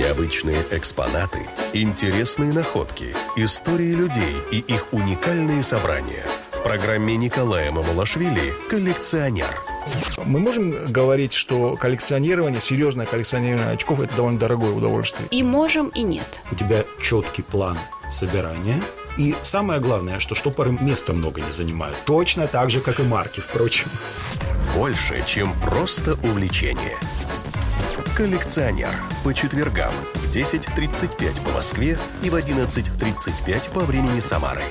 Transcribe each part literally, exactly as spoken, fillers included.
Необычные экспонаты, интересные находки, истории людей и их уникальные собрания. В программе Николая Мамулашвили «Коллекционер». Мы можем говорить, что коллекционирование, серьезное коллекционирование очков – это довольно дорогое удовольствие? И можем, и нет. У тебя четкий план собирания. И самое главное, что штопоры места много не занимают. Точно так же, как и марки, впрочем. Больше, чем просто увлечение. «Коллекционер» по четвергам в десять тридцать пять по Москве и в одиннадцать тридцать пять по времени Самары.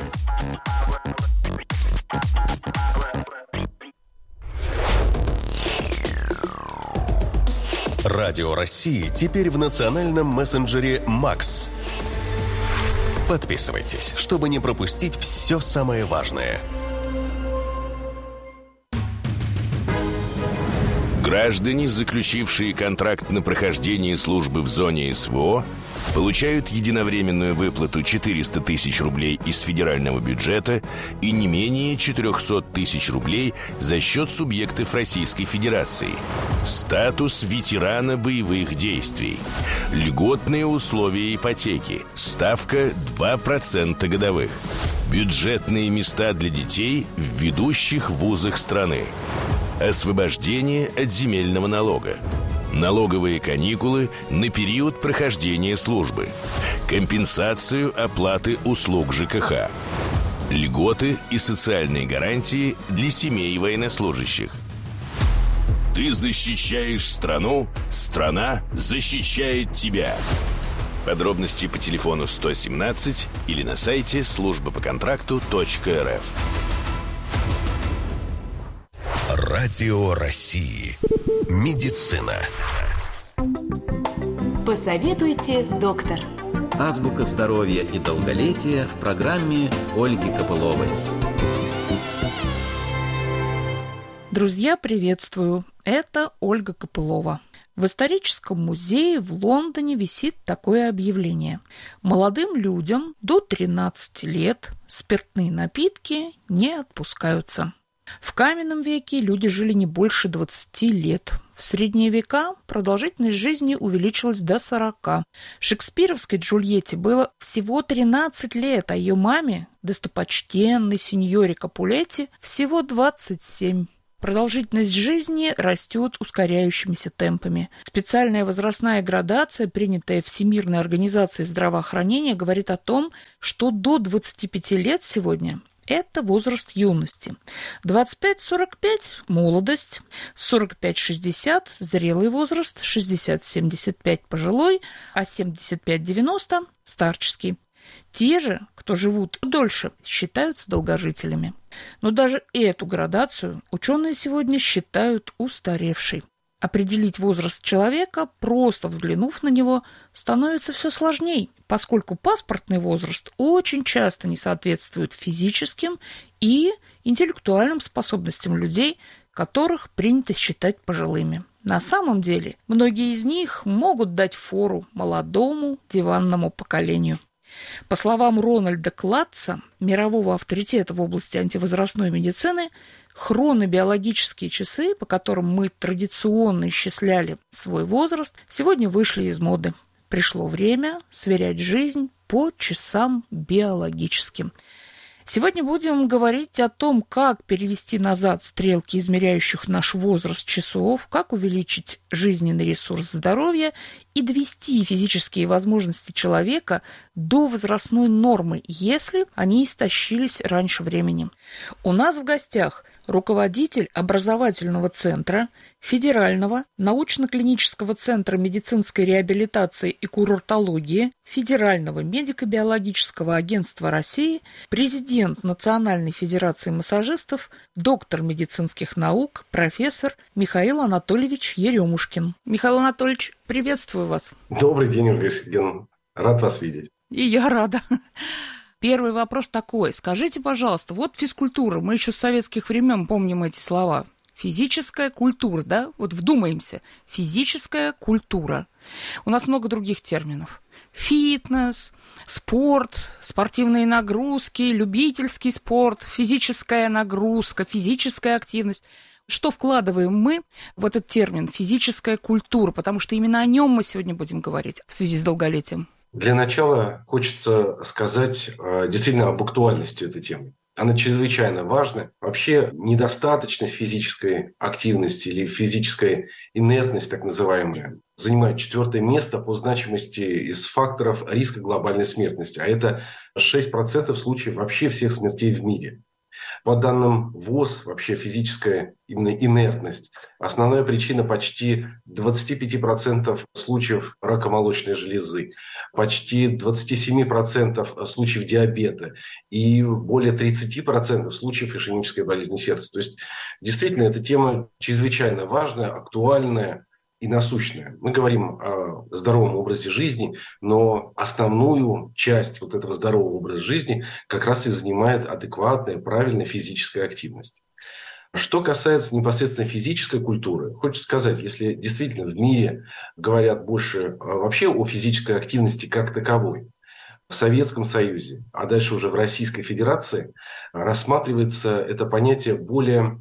Радио России теперь в национальном мессенджере «Макс». Подписывайтесь, чтобы не пропустить все самое важное. Граждане, заключившие контракт на прохождение службы в зоне СВО, получают единовременную выплату четыреста тысяч рублей из федерального бюджета и не менее четыреста тысяч рублей за счет субъектов Российской Федерации. Статус ветерана боевых действий. Льготные условия ипотеки. Ставка два процента годовых. Бюджетные места для детей в ведущих вузах страны. Освобождение от земельного налога. Налоговые каникулы на период прохождения службы. Компенсацию оплаты услуг ЖКХ. Льготы и социальные гарантии для семей военнослужащих. Ты защищаешь страну, страна защищает тебя. Подробности по телефону сто семнадцать или на сайте служба по контракту точка эр эф. Радио России. Медицина. Посоветуйте, доктор. Азбука здоровья и долголетия в программе Ольги Копыловой. Друзья, приветствую. Это Ольга Копылова. В историческом музее в Лондоне висит такое объявление. Молодым людям до тринадцати лет спиртные напитки не отпускаются. В каменном веке люди жили не больше двадцати лет. В средние века продолжительность жизни увеличилась до сорока. Шекспировской Джульетте было всего тринадцать лет, а ее маме, достопочтенной сеньоре Капулетти, всего двадцать семь. Продолжительность жизни растет ускоряющимися темпами. Специальная возрастная градация, принятая Всемирной организацией здравоохранения, говорит о том, что до двадцати пяти лет сегодня – это возраст юности. двадцать пять сорок пять – молодость, сорок пять шестьдесят – зрелый возраст, шестьдесят семьдесят пять – пожилой, а семьдесят пять девяносто – старческий. Те же, кто живут дольше, считаются долгожителями. Но даже эту градацию ученые сегодня считают устаревшей. Определить возраст человека, просто взглянув на него, становится все сложнее, поскольку паспортный возраст очень часто не соответствует физическим и интеллектуальным способностям людей, которых принято считать пожилыми. На самом деле, многие из них могут дать фору молодому диванному поколению. По словам Рональда Клатца, мирового авторитета в области антивозрастной медицины, хронобиологические часы, по которым мы традиционно исчисляли свой возраст, сегодня вышли из моды. Пришло время сверять жизнь по часам биологическим. Сегодня будем говорить о том, как перевести назад стрелки, измеряющих наш возраст часов, как увеличить жизненный ресурс здоровья и довести физические возможности человека до возрастной нормы, если они истощились раньше времени. У нас в гостях руководитель образовательного центра Федерального научно-клинического центра медицинской реабилитации и курортологии Федерального медико-биологического агентства России, президент Национальной федерации массажистов, доктор медицинских наук, профессор Михаил Анатольевич Еремушкин. Михаил Анатольевич, приветствую вас. Добрый день, Ольга Сергеевна. Рад вас видеть. И я рада. Первый вопрос такой. Скажите, пожалуйста, вот физкультура, мы еще с советских времен помним эти слова. Физическая культура, да? Вот вдумаемся. Физическая культура. У нас много других терминов. Фитнес, спорт, спортивные нагрузки, любительский спорт, физическая нагрузка, физическая активность. Что вкладываем мы в этот термин «физическая культура», потому что именно о нем мы сегодня будем говорить в связи с долголетием? Для начала хочется сказать действительно об актуальности этой темы. Она чрезвычайно важна. Вообще недостаточность физической активности или физическая инертность, так называемая, занимает четвертое место по значимости из факторов риска глобальной смертности. А это шесть процентов случаев вообще всех смертей в мире. По данным ВОЗ, вообще физическая именно инертность – основная причина почти двадцать пять процентов случаев рака молочной железы, почти двадцать семь процентов случаев диабета и более тридцать процентов случаев ишемической болезни сердца. То есть, действительно, эта тема чрезвычайно важная, актуальная и насущная. Мы говорим о здоровом образе жизни, но основную часть вот этого здорового образа жизни как раз и занимает адекватная, правильная физическая активность. Что касается непосредственно физической культуры, хочется сказать, если действительно в мире говорят больше вообще о физической активности как таковой, в Советском Союзе, а дальше уже в Российской Федерации рассматривается это понятие более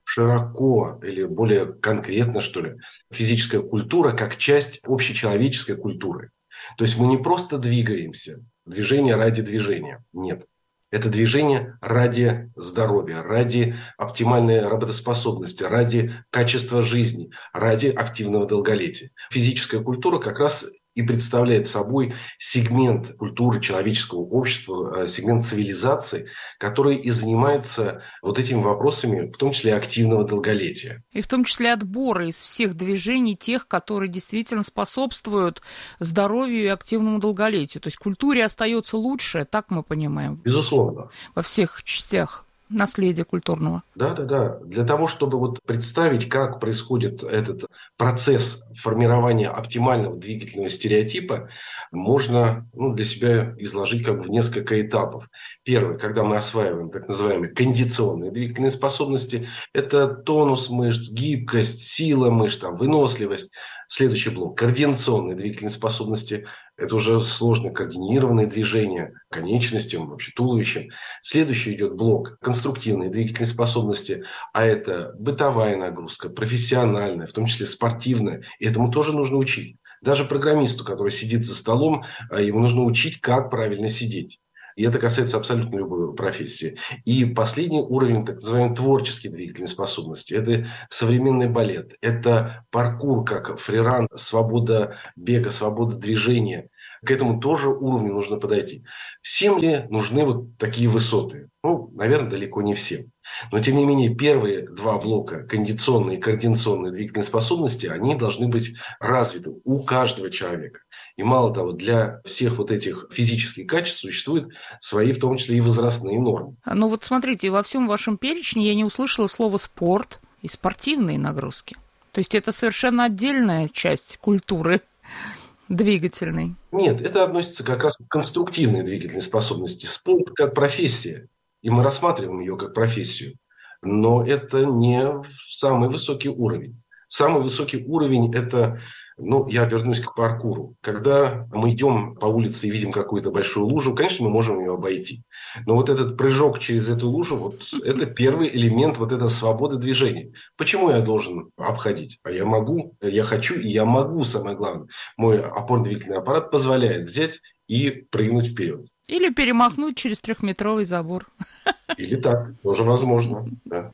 широко или более конкретно, что ли, физическая культура как часть общечеловеческой культуры. То есть мы не просто двигаемся, движение ради движения. Нет. Это движение ради здоровья, ради оптимальной работоспособности, ради качества жизни, ради активного долголетия. Физическая культура как раз и представляет собой сегмент культуры человеческого общества, сегмент цивилизации, который и занимается вот этими вопросами, в том числе активного долголетия. И в том числе отбора из всех движений тех, которые действительно способствуют здоровью и активному долголетию. То есть культуре остается лучшее, так мы понимаем? Безусловно. Во всех частях наследия культурного. Да, да, да. Для того, чтобы вот представить, как происходит этот процесс формирования оптимального двигательного стереотипа, можно ну, для себя изложить как бы в несколько этапов. Первое, когда мы осваиваем так называемые кондиционные двигательные способности, это тонус мышц, гибкость, сила мышц, там, выносливость. Следующий блок – координационные двигательные способности. Это уже сложно координированные движения конечностям, вообще туловищем. Следующий идет блок – конструктивные двигательные способности. А это бытовая нагрузка, профессиональная, в том числе спортивная. И этому тоже нужно учить. Даже программисту, который сидит за столом, ему нужно учить, как правильно сидеть. И это касается абсолютно любой профессии. И последний уровень, так называемые творческие двигательные способности. Это современный балет, это паркур, как фриран, свобода бега, свобода движения. К этому тоже уровню нужно подойти. Всем ли нужны вот такие высоты? Ну, наверное, далеко не всем. Но, тем не менее, первые два блока, кондиционные и координационные двигательные способности, они должны быть развиты у каждого человека. И мало того, для всех вот этих физических качеств существуют свои, в том числе и возрастные нормы. Ну вот смотрите, во всем вашем перечне я не услышала слово «спорт» и «спортивные нагрузки». То есть это совершенно отдельная часть культуры двигательной. Нет, это относится как раз к конструктивной двигательной способности. Спорт как профессия. И мы рассматриваем ее как профессию. Но это не самый высокий уровень. Самый высокий уровень – это, ну, я вернусь к паркуру. Когда мы идем по улице и видим какую-то большую лужу, конечно, мы можем ее обойти. Но вот этот прыжок через эту лужу, вот это первый элемент вот этой свободы движения. Почему я должен обходить? А я могу, я хочу и я могу, самое главное. Мой опорно-двигательный аппарат позволяет взять и прыгнуть вперед. Или перемахнуть через трехметровый забор. Или так, тоже возможно, да.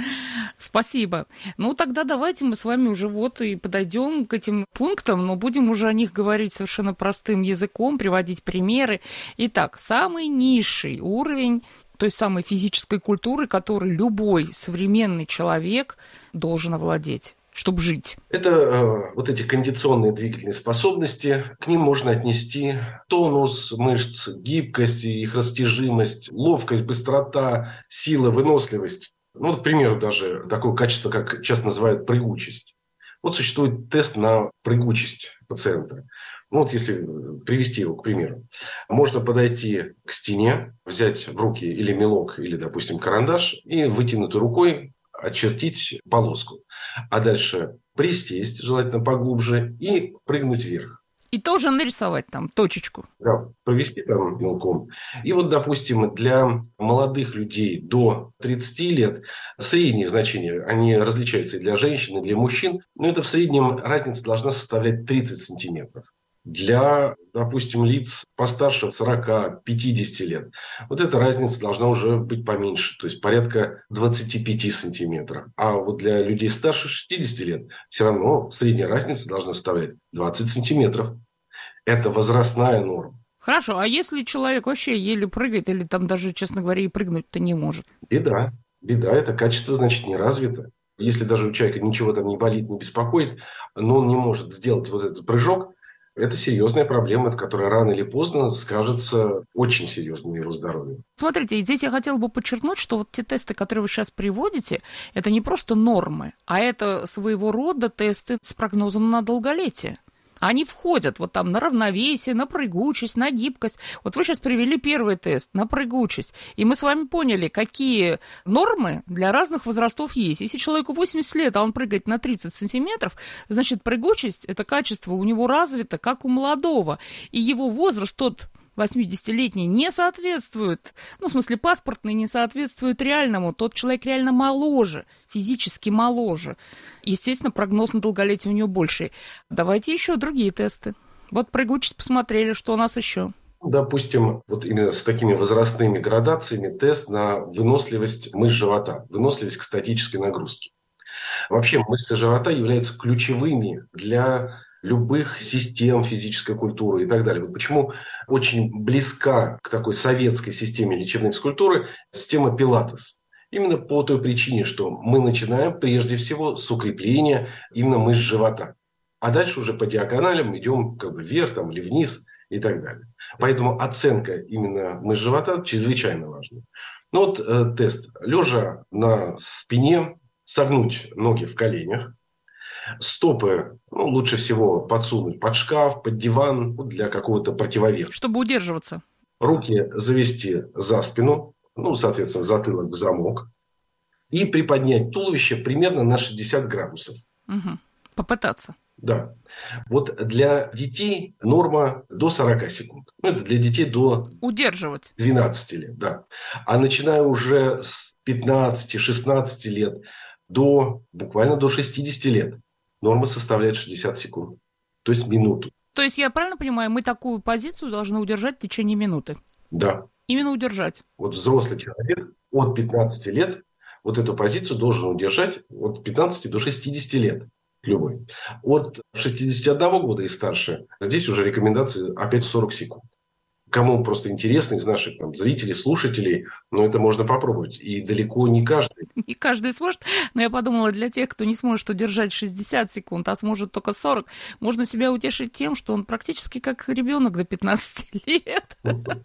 Спасибо. Ну, тогда давайте мы с вами уже вот и подойдем к этим пунктам, но будем уже о них говорить совершенно простым языком, приводить примеры. Итак, самый низший уровень той самой физической культуры, которой любой современный человек должен овладеть, чтобы жить. Это э, вот эти кондиционные двигательные способности. К ним можно отнести тонус мышц, гибкость, их растяжимость, ловкость, быстрота, сила, выносливость. Ну, к примеру, даже такое качество, как часто называют прыгучесть. Вот существует тест на прыгучесть пациента. Ну, вот если привести его, к примеру. Можно подойти к стене, взять в руки или мелок, или, допустим, карандаш, и вытянутой рукой очертить полоску. А дальше присесть, желательно поглубже, и прыгнуть вверх. И тоже нарисовать там точечку. Да, провести там мелком. И вот, допустим, для молодых людей до тридцати лет средние значения, они различаются и для женщин, и для мужчин, но это в среднем разница должна составлять тридцать сантиметров. Для, допустим, лиц постарше сорока-пятидесяти лет, вот эта разница должна уже быть поменьше, то есть порядка двадцати пяти сантиметров. А вот для людей старше шестидесяти лет все равно средняя разница должна составлять двадцать сантиметров. Это возрастная норма. Хорошо, а если человек вообще еле прыгает или там даже, честно говоря, и прыгнуть-то не может? Беда. Беда, это качество, значит, не развито. Если даже у человека ничего там не болит, не беспокоит, но он не может сделать вот этот прыжок, это серьезная проблема, которая рано или поздно скажется очень серьезно на его здоровье. Смотрите, здесь я хотела бы подчеркнуть, что вот те тесты, которые вы сейчас приводите, это не просто нормы, а это своего рода тесты с прогнозом на долголетие. Они входят вот там на равновесие, на прыгучесть, на гибкость. Вот вы сейчас привели первый тест на прыгучесть, и мы с вами поняли, какие нормы для разных возрастов есть. Если человеку восемьдесят лет, а он прыгает на тридцать сантиметров, значит, прыгучесть, это качество у него развито, как у молодого. И его возраст, тот восьмидесятилетний, не соответствует, ну, в смысле, паспортный не соответствует реальному. Тот человек реально моложе, физически моложе. Естественно, прогноз на долголетие у него больше. Давайте еще другие тесты. Вот прыгучесть посмотрели, что у нас еще. Допустим, вот именно с такими возрастными градациями тест на выносливость мышц живота, выносливость к статической нагрузке. Вообще мышцы живота являются ключевыми для любых систем физической культуры и так далее. Вот почему очень близка к такой советской системе лечебной физкультуры система пилатес. Именно по той причине, что мы начинаем прежде всего с укрепления именно мышц живота. А дальше уже по диагоналям идем как бы вверх там, или вниз и так далее. Поэтому оценка именно мышц живота чрезвычайно важна. Ну вот э, тест. Лежа на спине, согнуть ноги в коленях. Стопы, ну, лучше всего подсунуть под шкаф, под диван, ну, для какого-то противовеса. Чтобы удерживаться. Руки завести за спину, ну, соответственно, затылок в замок. И приподнять туловище примерно на шестьдесят градусов. Угу. Попытаться. Да. Вот для детей норма до сорока секунд. Ну, это для детей до удерживать. двенадцати лет, да. А начиная уже с пятнадцати-шестнадцати лет до буквально до шестидесяти лет норма составляет шестьдесят секунд. То есть минуту. То есть я правильно понимаю, мы такую позицию должны удержать в течение минуты? Да. Именно удержать. Вот взрослый человек от пятнадцати лет вот эту позицию должен удержать от пятнадцати до шестидесяти лет. Любой. От шестидесяти одного года и старше здесь уже рекомендации опять сорок секунд. Кому просто интересно из наших там, зрителей, слушателей, но это можно попробовать. И далеко не каждый. Не каждый сможет. Но я подумала, для тех, кто не сможет удержать шестьдесят секунд, а сможет только сорок, можно себя утешить тем, что он практически как ребенок до пятнадцати лет.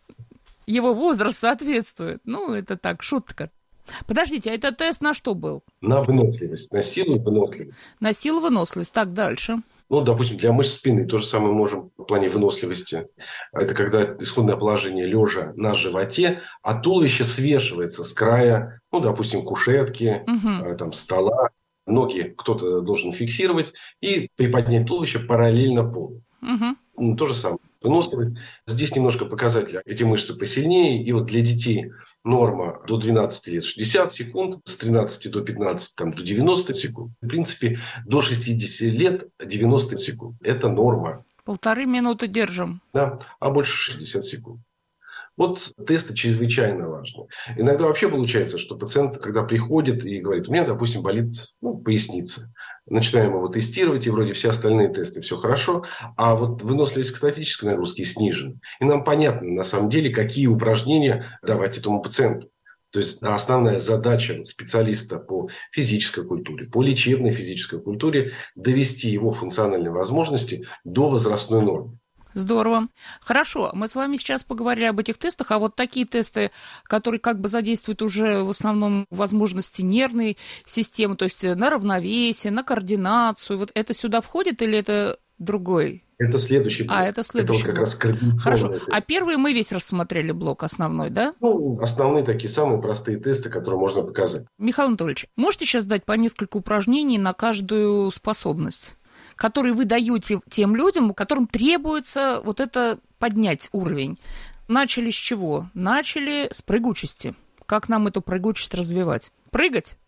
Его возраст соответствует. Ну, это так, шутка. Подождите, а это тест на что был? На выносливость, на силу и выносливость. На силу, выносливость. Так, дальше. Ну, допустим, для мышц спины то же самое можем в плане выносливости. Это когда исходное положение лежа на животе, а туловище свешивается с края, ну, допустим, кушетки, угу. там, стола. Ноги кто-то должен фиксировать и приподнять туловище параллельно полу. Угу. Ну, то же самое. Выносливость. Здесь немножко показатель. Эти мышцы посильнее. И вот для детей норма до двенадцати лет шестьдесят секунд, с тринадцати до пятнадцати там, до девяноста секунд. В принципе, до шестидесяти лет девяносто секунд. Это норма. Полторы минуты держим. Да, а больше шестьдесят секунд. Вот тесты чрезвычайно важны. Иногда вообще получается, что пациент, когда приходит и говорит, у меня, допустим, болит ну, поясница. Начинаем его тестировать, и вроде все остальные тесты, все хорошо. А вот выносливость к статической нагрузке снижена. И нам понятно, на самом деле, какие упражнения давать этому пациенту. То есть основная задача специалиста по физической культуре, по лечебной физической культуре – довести его функциональные возможности до возрастной нормы. Здорово. Хорошо, мы с вами сейчас поговорили об этих тестах, а вот такие тесты, которые как бы задействуют уже в основном возможности нервной системы, то есть на равновесие, на координацию, вот это сюда входит или это другой? Это следующий блок. А, это следующий Это вот как блок. раз координационный Хорошо. тест. А первые мы весь рассмотрели блок основной, да? Ну, основные такие самые простые тесты, которые можно показать. Михаил Анатольевич, можете сейчас дать по несколько упражнений на каждую способность? которые вы даете тем людям, которым требуется вот это поднять уровень. Начали с чего? Начали с прыгучести. Как нам эту прыгучесть развивать? Прыгать?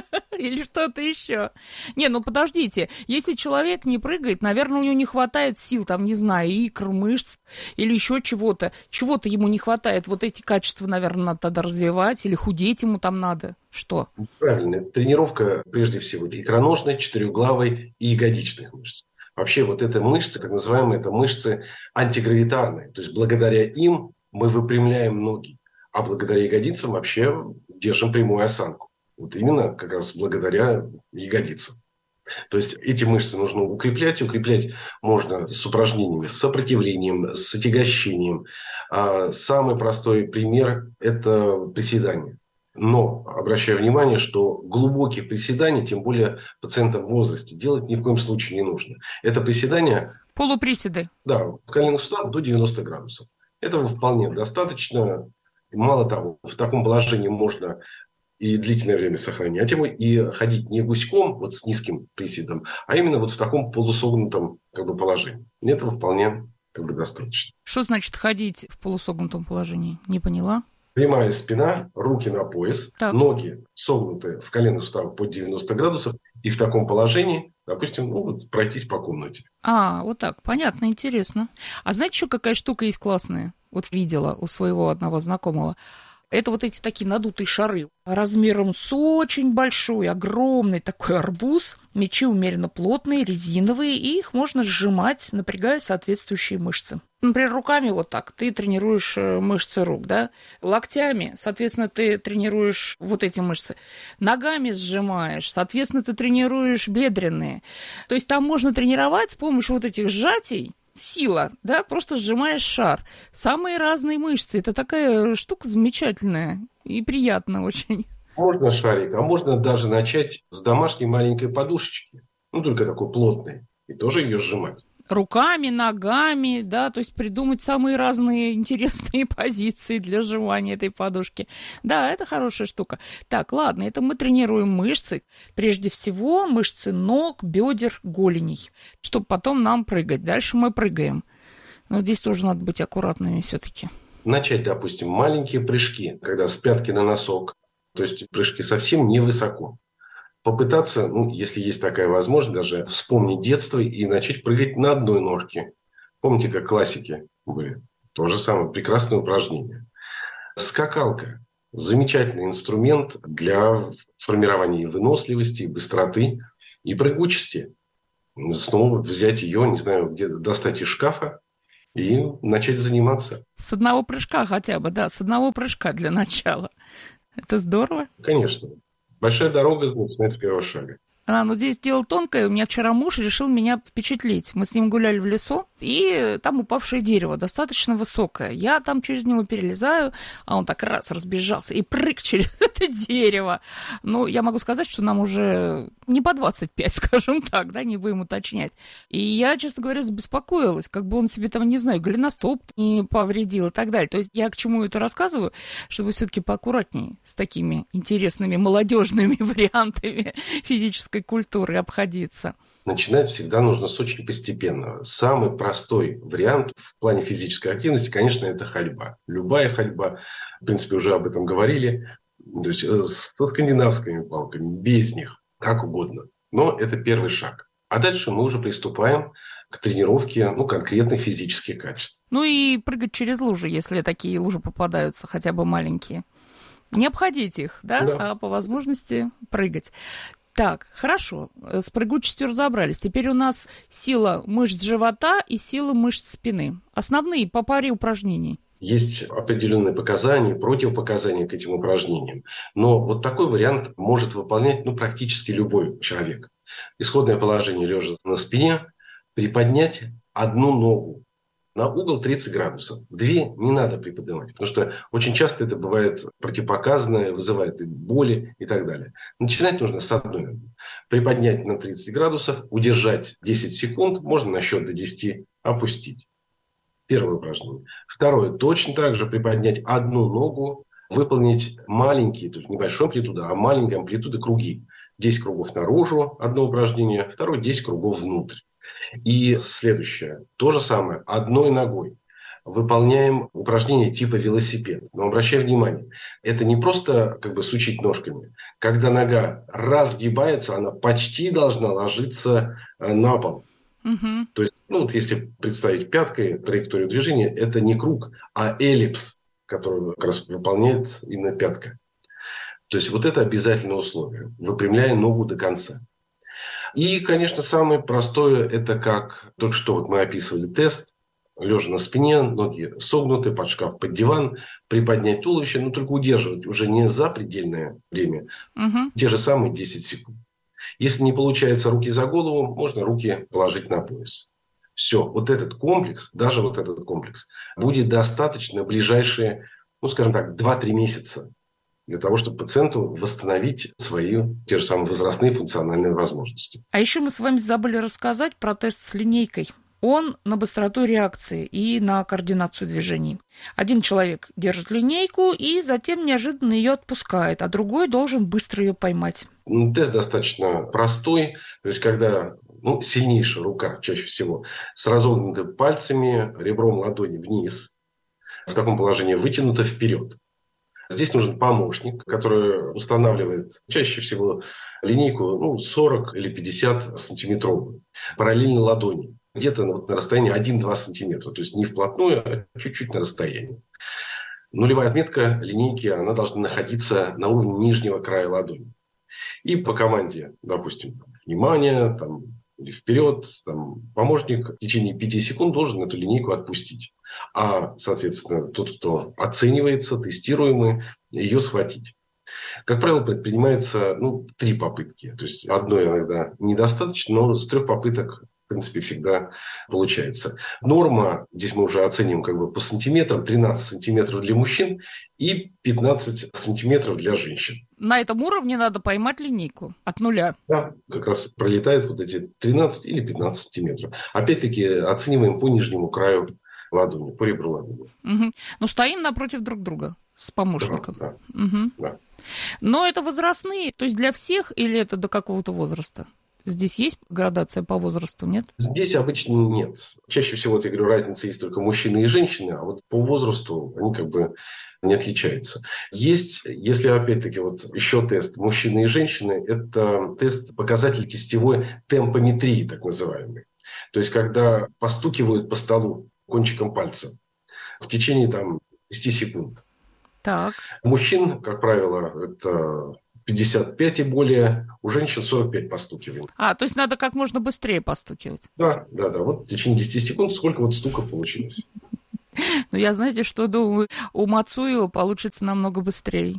Или что-то еще? Не, ну подождите, если человек не прыгает, наверное, у него не хватает сил, там, не знаю, икр, мышц или еще чего-то. Чего-то ему не хватает. Вот эти качества, наверное, надо тогда развивать, или худеть ему там надо. Что? Правильно. Тренировка, прежде всего, икроножной, четырехглавой и ягодичных мышц. Вообще вот эта мышцы, так называемые, это мышцы антигравитарные. То есть благодаря им мы выпрямляем ноги, а благодаря ягодицам вообще держим прямую осанку. Вот именно как раз благодаря ягодицам. То есть эти мышцы нужно укреплять. Укреплять можно с упражнениями, с сопротивлением, с отягощением. А самый простой пример – это приседания. Но обращаю внимание, что глубоких приседаний, тем более пациентам в возрасте, делать ни в коем случае не нужно. Это приседания… Полуприседы. Да, в коленных суставах до девяноста градусов. Этого вполне достаточно. Мало того, в таком положении можно и длительное время сохранять его, и ходить не гуськом, вот с низким приседом, а именно вот в таком полусогнутом как бы, положении. Этого вполне как бы, достаточно. Что значит ходить в полусогнутом положении? Не поняла. Прямая спина, руки на пояс, так. Ноги согнуты в коленных суставах под девяносто градусов, и в таком положении, допустим, ну, вот, пройтись по комнате. А, вот так, понятно, интересно. А знаете, еще какая штука есть классная? Вот видела у своего одного знакомого. Это вот эти такие надутые шары размером с очень большой, огромный такой арбуз. Мячи умеренно плотные, резиновые, и их можно сжимать, напрягая соответствующие мышцы. Например, руками вот так ты тренируешь мышцы рук, да? Локтями, соответственно, ты тренируешь вот эти мышцы. Ногами сжимаешь, соответственно, ты тренируешь бедренные. То есть там можно тренировать с помощью вот этих сжатий. Сила, да, просто сжимаешь шар. Самые разные мышцы. Это такая штука замечательная и приятная очень. Можно шарик, а можно даже начать с домашней маленькой подушечки. Ну, только такой плотной. И тоже ее сжимать. Руками, ногами, да, то есть придумать самые разные интересные позиции для сжимания этой подушки. Да, это хорошая штука. Так, ладно, это мы тренируем мышцы. Прежде всего, мышцы ног, бедер, голеней, чтобы потом нам прыгать. Дальше мы прыгаем. Но здесь тоже надо быть аккуратными все-таки. Начать, допустим, маленькие прыжки, когда с пятки на носок. То есть прыжки совсем невысоко. Попытаться, ну, если есть такая возможность, даже вспомнить детство и начать прыгать на одной ножке. Помните, как классики были? То же самое, прекрасное упражнение. Скакалка. Замечательный инструмент для формирования выносливости, быстроты и прыгучести. Снова взять ее, не знаю, где-то достать из шкафа и начать заниматься. С одного прыжка хотя бы, да, с одного прыжка для начала. Это здорово. Конечно. Большая дорога начинается с первого шага. А, ну здесь дело тонкое. У меня вчера муж решил меня впечатлить. Мы с ним гуляли в лесу, и там упавшее дерево, достаточно высокое. Я там через него перелезаю, а он так раз разбежался и прыг через это дерево. Ну, я могу сказать, что нам уже не по двадцать пять, скажем так, да, не будем уточнять. И я, честно говоря, забеспокоилась, как бы он себе там, не знаю, голеностоп не повредил и так далее. То есть я к чему это рассказываю, чтобы все-таки поаккуратнее с такими интересными молодежными вариантами физической культуры обходиться. Начинать всегда нужно с очень постепенного. Самый простой вариант в плане физической активности, конечно, это ходьба. Любая ходьба, в принципе, уже об этом говорили, то есть с скандинавскими палками, без них, как угодно. Но это первый шаг. А дальше мы уже приступаем к тренировке ну, конкретных физических качеств. Ну и прыгать через лужи, если такие лужи попадаются, хотя бы маленькие. Не обходить их, да, да. А по возможности прыгать. Так, хорошо, с прыгучестью разобрались. Теперь у нас сила мышц живота и сила мышц спины. Основные по паре упражнений. Есть определенные показания, противопоказания к этим упражнениям. Но вот такой вариант может выполнять ну, практически любой человек. Исходное положение лежа на спине, приподнять одну ногу на угол тридцать градусов. Две не надо приподнимать, потому что очень часто это бывает противопоказанное, вызывает и боли и так далее. Начинать нужно с одной ноги. Приподнять на тридцать градусов, удержать десять секунд, можно на счет до десяти опустить. Первое упражнение. Второе. Точно так же приподнять одну ногу, выполнить маленькие, то есть небольшой амплитуды, а маленькие амплитуды круги. десять кругов наружу, одно упражнение, второе десять кругов внутрь. И следующее. То же самое. Одной ногой выполняем упражнения типа велосипед. Но обращай внимание, это не просто как бы сучить ножками. Когда нога разгибается, она почти должна ложиться на пол. Угу. То есть, ну вот если представить пяткой траекторию движения, это не круг, а эллипс, который как раз выполняет именно пятка. То есть вот это обязательное условие. Выпрямляя ногу до конца. И, конечно, самое простое, это как только что вот мы описывали тест, лежа на спине, ноги согнуты, под шкаф, под диван, приподнять туловище, но только удерживать уже не за предельное время, Угу. те же самые десять секунд. Если не получается руки за голову, можно руки положить на пояс. Все, вот этот комплекс, даже вот этот комплекс, будет достаточно в ближайшие, ну, скажем так, два-три месяца для того, чтобы пациенту восстановить свои те же самые возрастные функциональные возможности. А еще мы с вами забыли рассказать про тест с линейкой. Он на быстроту реакции и на координацию движений. Один человек держит линейку и затем неожиданно ее отпускает, а другой должен быстро ее поймать. Тест достаточно простой. То есть, когда ну, сильнейшая рука, чаще всего, с разогнутыми пальцами, ребром ладони вниз, в таком положении вытянута вперед. Здесь нужен помощник, который устанавливает чаще всего линейку ну, сорок или пятьдесят сантиметровую, параллельно ладони. Где-то вот на расстоянии один-два сантиметра. То есть не вплотную, а чуть-чуть на расстоянии. Нулевая отметка линейки, она должна находиться на уровне нижнего края ладони. И по команде, допустим, внимание, там, или вперед, там, помощник в течение пяти секунд должен эту линейку отпустить. А, соответственно, тот, кто оценивается, тестируемый, ее схватить. Как правило, предпринимается ну, три попытки. То есть одной иногда недостаточно, но с трех попыток в принципе, всегда получается. Норма, здесь мы уже оценим как бы по сантиметрам, тринадцать сантиметров для мужчин и пятнадцать сантиметров для женщин. На этом уровне надо поймать линейку от нуля. Да, как раз пролетает вот эти тринадцать или пятнадцать сантиметров. Опять-таки оцениваем по нижнему краю ладони, по ребру ладони. Угу. Ну, стоим напротив друг друга с помощником. Да, да, угу. да. Но это возрастные, то есть для всех или это до какого-то возраста? Здесь есть градация по возрасту, нет? Здесь обычно нет. Чаще всего, вот я говорю, разница есть только мужчины и женщины, а вот по возрасту они как бы не отличаются. Есть, если опять-таки вот еще тест мужчины и женщины, это тест показатель кистевой темпометрии, так называемый. То есть, когда постукивают по столу кончиком пальца в течение там десять секунд. Так. Мужчин, как правило, это пятьдесят пять и более, у женщин сорок пять постукиваний. А, то есть надо как можно быстрее постукивать. Да, да, да. Вот в течение десяти секунд сколько вот стуков получилось. Ну, я, знаете, что думаю, у Мацуева получится намного быстрее.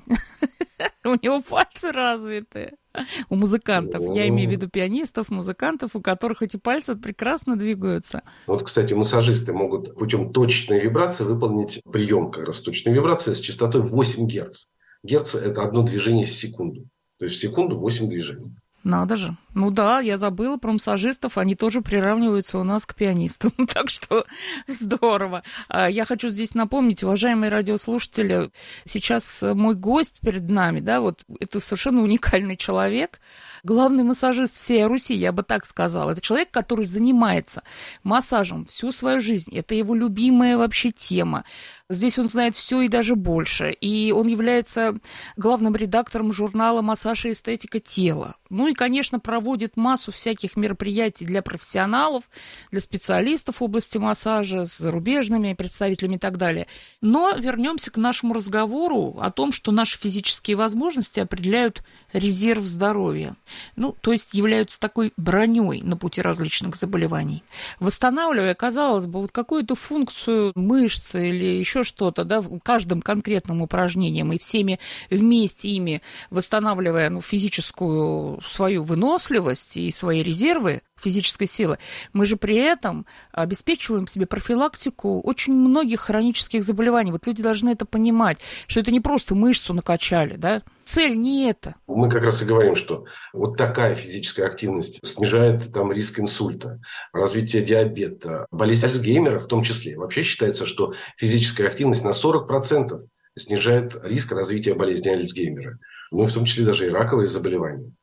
У него пальцы развитые. У музыкантов. Я имею в виду пианистов, музыкантов, у которых эти пальцы прекрасно двигаются. Вот, кстати, массажисты могут путем точечной вибрации выполнить прием как раз точечной вибрации с частотой восемь герц. Герц – это одно движение в секунду. То есть в секунду восемь движений. Надо же. Ну да, я забыла про массажистов, они тоже приравниваются у нас к пианистам. Так что здорово. Я хочу здесь напомнить, уважаемые радиослушатели, сейчас мой гость перед нами, да, вот это совершенно уникальный человек, главный массажист всей Руси, я бы так сказала. Это человек, который занимается массажем всю свою жизнь. Это его любимая вообще тема. Здесь он знает все и даже больше. И он является главным редактором журнала «Массаж и эстетика тела». Ну и, конечно, проводит массу всяких мероприятий для профессионалов, для специалистов в области массажа, с зарубежными представителями и так далее. Но вернемся к нашему разговору о том, что наши физические возможности определяют резерв здоровья. Ну, то есть являются такой броней на пути различных заболеваний. Восстанавливая, казалось бы, вот какую-то функцию мышцы или еще что-то, да, каждым конкретным упражнением и всеми вместе ими восстанавливая ну, физическую свою выносливость и свои резервы физической силы, мы же при этом обеспечиваем себе профилактику очень многих хронических заболеваний. Вот люди должны это понимать, что это не просто мышцу накачали, да? Цель не это. Мы как раз и говорим, что вот такая физическая активность снижает там риск инсульта, развитие диабета, болезнь Альцгеймера в том числе. Вообще считается, что физическая активность на сорок процентов снижает риск развития болезни Альцгеймера. Ну, в том числе даже и раковые заболевания.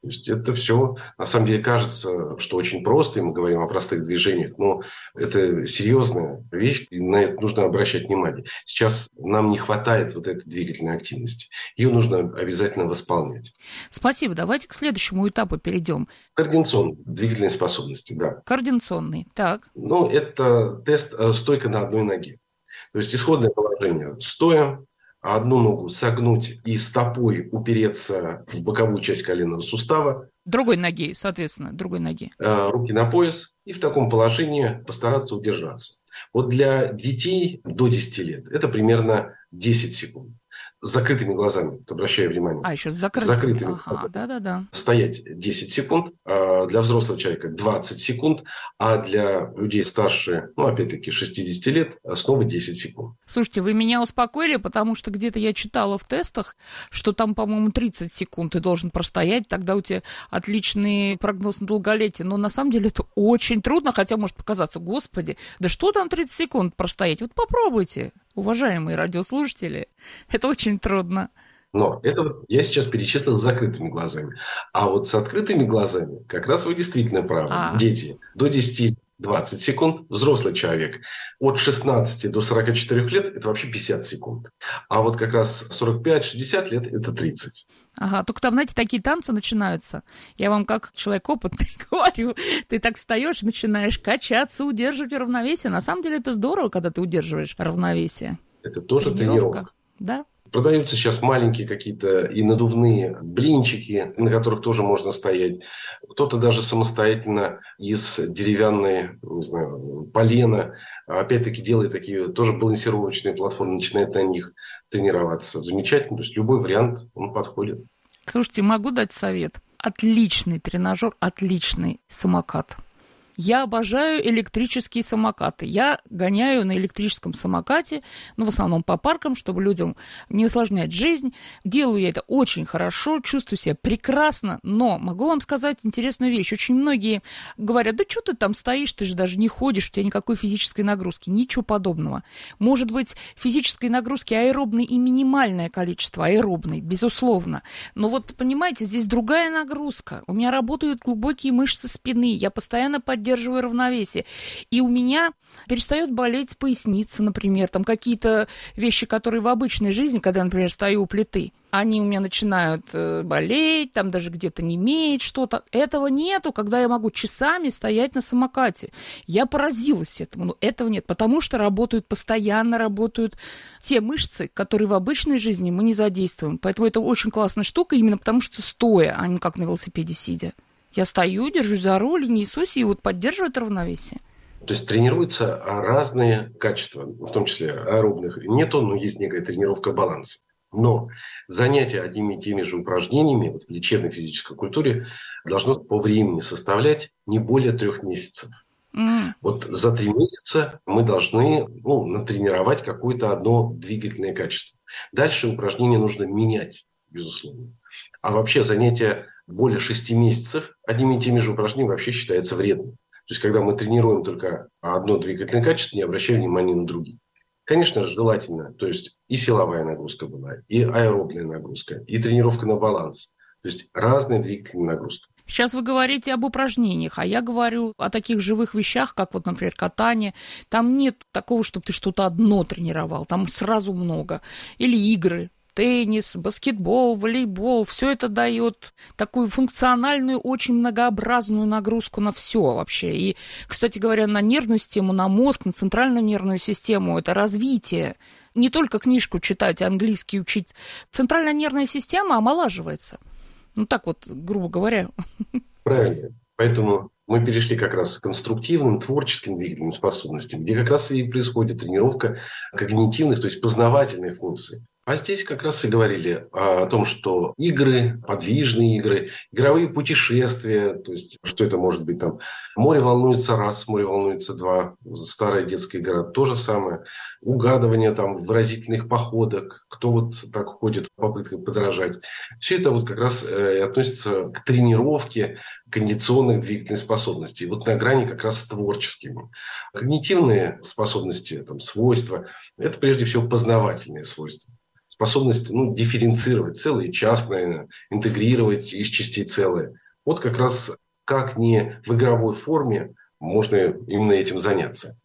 То есть это все, на самом деле, кажется, что очень просто, и мы говорим о простых движениях, но это серьезная вещь, и на это нужно обращать внимание. Сейчас нам не хватает вот этой двигательной активности. Ее нужно обязательно восполнять. Спасибо. Давайте к следующему этапу перейдем. Координационные двигательные способности, да. Координационный, так. Ну, это тест стойка на одной ноге. То есть исходное положение стоя, одну ногу согнуть и стопой упереться в боковую часть коленного сустава. Другой ноги, соответственно, другой ноги. Руки на пояс и в таком положении постараться удержаться. Вот для детей до десяти лет это примерно десять секунд. С закрытыми глазами, обращаю внимание. А, еще с закрытыми. С закрытыми ага, глазами. Да-да-да. Стоять десять секунд, а для взрослого человека двадцать секунд, а для людей старше, ну, опять-таки, шестидесяти лет, снова десять секунд. Слушайте, вы меня успокоили, потому что где-то я читала в тестах, что там, по-моему, тридцать секунд ты должен простоять, тогда у тебя отличный прогноз на долголетие. Но на самом деле это очень трудно, хотя может показаться, господи, да что там тридцать секунд простоять? Вот попробуйте, уважаемые радиослушатели, это очень трудно. Но это я сейчас перечислил с закрытыми глазами. А вот с открытыми глазами как раз вы действительно правы. А. Дети до десяти двадцать секунд, взрослый человек от шестнадцати до сорока четырёх лет – это вообще пятьдесят секунд. А вот как раз сорок пять шестьдесят лет – это тридцать. Ага, только там, знаете, такие танцы начинаются. Я вам как человек опытный говорю, ты так встаешь и начинаешь качаться, удерживать равновесие. На самом деле это здорово, когда ты удерживаешь равновесие. Это тоже тренировка. тренировка. Да. Продаются сейчас маленькие какие-то и надувные блинчики, на которых тоже можно стоять. Кто-то даже самостоятельно из деревянной, не знаю, полена, опять-таки делает такие тоже балансировочные платформы, начинает на них тренироваться. Замечательно, то есть любой вариант, он подходит. Слушайте, могу дать совет? Отличный тренажер, отличный самокат. Я обожаю электрические самокаты. Я гоняю на электрическом самокате, ну, в основном по паркам, чтобы людям не усложнять жизнь. Делаю я это очень хорошо, чувствую себя прекрасно, но могу вам сказать интересную вещь. Очень многие говорят, да что ты там стоишь, ты же даже не ходишь, у тебя никакой физической нагрузки. Ничего подобного. Может быть, физической нагрузки аэробной и минимальное количество, аэробной, безусловно. Но вот, понимаете, здесь другая нагрузка. У меня работают глубокие мышцы спины, я постоянно поддерживаю поддерживаю равновесие. И у меня перестает болеть поясница, например, там какие-то вещи, которые в обычной жизни, когда я, например, стою у плиты, они у меня начинают болеть, там даже где-то немеет что-то. Этого нету, когда я могу часами стоять на самокате. Я поразилась этому, но этого нет, потому что работают, постоянно работают те мышцы, которые в обычной жизни мы не задействуем. Поэтому это очень классная штука, именно потому что стоя, а не как на велосипеде сидя. Я стою, держусь за руль, несусь и вот поддерживаю аэробное. То есть тренируются разные качества, в том числе аэробных нету, но есть некая тренировка баланса. Но занятие одними и теми же упражнениями вот в лечебной физической культуре должно по времени составлять не более трех месяцев. Mm. Вот за три месяца мы должны ну, натренировать какое-то одно двигательное качество. Дальше упражнения нужно менять, безусловно. А вообще занятие более шести месяцев одними и теми же упражнениями вообще считается вредным. То есть, когда мы тренируем только одно двигательное качество, не обращая внимания на другие. Конечно же, желательно, то есть и силовая нагрузка была, и аэробная нагрузка, и тренировка на баланс. То есть разные двигательные нагрузки. Сейчас вы говорите об упражнениях, а я говорю о таких живых вещах, как вот, например, катание. Там нет такого, чтобы ты что-то одно тренировал, там сразу много. Или игры. Теннис, баскетбол, волейбол, все это дает такую функциональную, очень многообразную нагрузку на все вообще. И, кстати говоря, на нервную систему, на мозг, на центральную нервную систему, это развитие. Не только книжку читать, английский учить. Центральная нервная система омолаживается. Ну так вот, грубо говоря. Правильно. Поэтому мы перешли как раз к конструктивным, творческим двигательным способностям, где как раз и происходит тренировка когнитивных, то есть познавательных функций. А здесь как раз и говорили о том, что игры, подвижные игры, игровые путешествия, то есть что это может быть там, море волнуется раз, море волнуется два, старая детская игра, то же самое, угадывание там выразительных походок, кто вот так ходит в попытках подражать. Все это вот как раз э, относится к тренировке кондиционных двигательных способностей, вот на грани как раз с творческими. Когнитивные способности, там, свойства, это прежде всего познавательные свойства. способность ну, дифференцировать целое и частное, интегрировать из частей целое. Вот как раз как не в игровой форме можно именно этим заняться.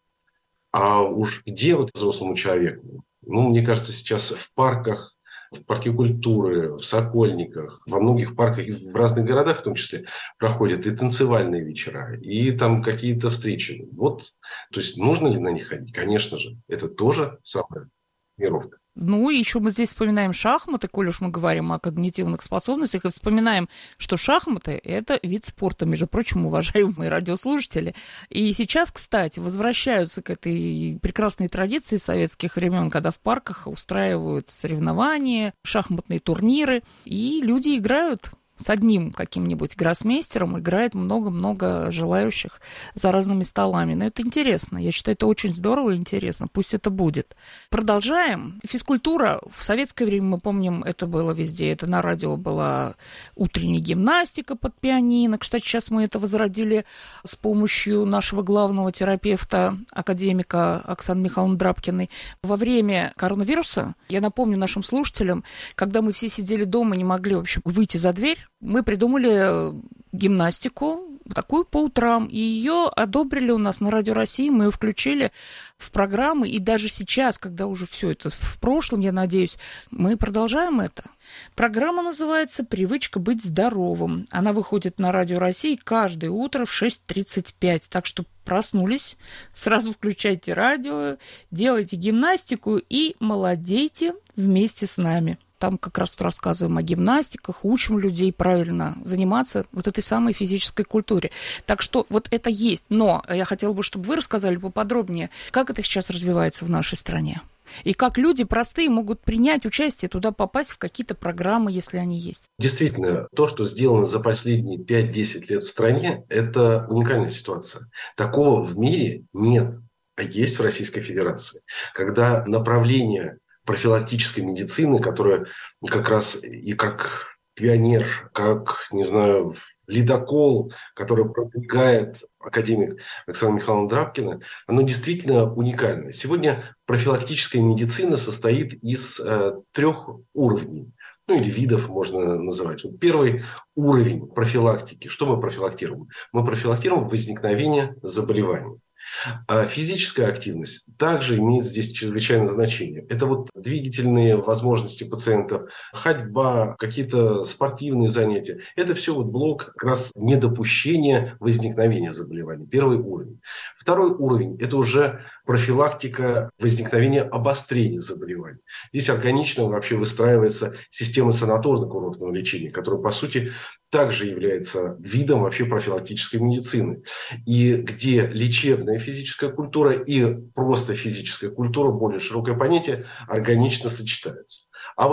А уж где вот взрослому человеку? Ну, мне кажется, сейчас в парках, в парке культуры, в Сокольниках, во многих парках, в разных городах в том числе, проходят и танцевальные вечера, и там какие-то встречи. Вот, то есть нужно ли на них ходить? Конечно же, это тоже самая тренировка. Ну, и еще мы здесь вспоминаем шахматы, коль уж мы говорим о когнитивных способностях, и вспоминаем, что шахматы – это вид спорта, между прочим, уважаемые радиослушатели. И сейчас, кстати, возвращаются к этой прекрасной традиции советских времен, когда в парках устраивают соревнования, шахматные турниры, и люди играют с одним каким-нибудь гроссмейстером, играет много-много желающих за разными столами. Но это интересно. Я считаю, это очень здорово и интересно. Пусть это будет. Продолжаем. Физкультура. В советское время, мы помним, это было везде. Это на радио была утренняя гимнастика под пианино. Кстати, сейчас мы это возродили с помощью нашего главного терапевта, академика Оксаны Михайловны Драбкиной. Во время коронавируса, я напомню нашим слушателям, когда мы все сидели дома, не могли, в общем, выйти за дверь, мы придумали гимнастику, такую по утрам, и ее одобрили у нас на Радио России, мы ее включили в программы, и даже сейчас, когда уже все это в прошлом, я надеюсь, мы продолжаем это. Программа называется «Привычка быть здоровым». Она выходит на Радио России каждое утро в шесть тридцать пять, так что проснулись, сразу включайте радио, делайте гимнастику и молодейте вместе с нами. Там как раз рассказываем о гимнастиках, учим людей правильно заниматься вот этой самой физической культуре. Так что вот это есть. Но я хотела бы, чтобы вы рассказали поподробнее, как это сейчас развивается в нашей стране. И как люди простые могут принять участие, туда попасть в какие-то программы, если они есть. Действительно, то, что сделано за последние пять-десять лет в стране, это уникальная ситуация. Такого в мире нет, а есть в Российской Федерации. Когда направление профилактической медицины, которая как раз и как пионер, как, не знаю, ледокол, который продвигает академик Оксана Михайловна Драбкина, оно действительно уникальное. Сегодня профилактическая медицина состоит из э, трех уровней. Ну, или видов можно называть. Вот первый уровень профилактики. Что мы профилактируем? Мы профилактируем возникновение заболеваний. А физическая активность также имеет здесь чрезвычайное значение. Это вот двигательные возможности пациентов, ходьба, какие-то спортивные занятия. Это все вот блок как раз недопущения возникновения заболеваний. Первый уровень. Второй уровень – это уже профилактика возникновения обострения заболеваний. Здесь органично вообще выстраивается система санаторно-курортного лечения, которая, по сути, также является видом вообще профилактической медицины. И где лечебная физическая культура и просто физическая культура, более широкое понятие, органично сочетаются. А вот